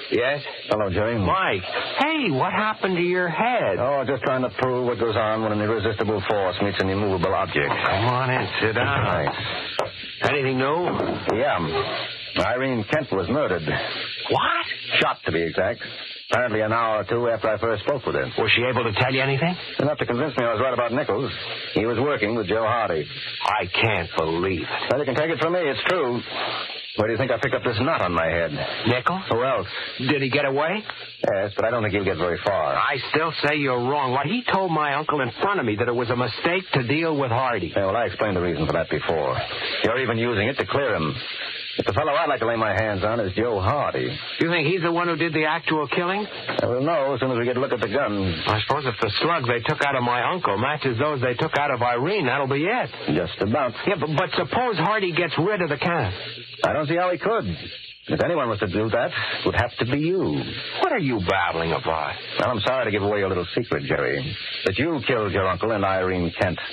Yes? Hello, Jerry. Mike. Hey, what happened to your head? Oh, just trying to prove what goes on when an irresistible force meets an immovable object. Come on in, sit down. Thanks. Anything new? Yeah. Irene Kent was murdered. What? Shot, to be exact. Apparently an hour or two after I first spoke with her. Was she able to tell you anything? Enough to convince me I was right about Nichols. He was working with Joe Hardy. I can't believe it. Well, you can take it from me. It's true. Where do you think I picked up this knot on my head? Nichols? Who else? Did he get away? Yes, but I don't think he'll get very far. I still say you're wrong. Why, he told my uncle in front of me that it was a mistake to deal with Hardy. Yeah, well, I explained the reason for that before. You're even using it to clear him. But the fellow I'd like to lay my hands on is Joe Hardy. You think he's the one who did the actual killing? We'll know as soon as we get a look at the gun. I suppose if the slugs they took out of my uncle matches those they took out of Irene, that'll be it. Just about. Yeah, but suppose Hardy gets rid of the can. I don't see how he could. If anyone was to do that, it would have to be you. What are you babbling about? Well, I'm sorry to give away your little secret, Jerry. But you killed your uncle and Irene Kent.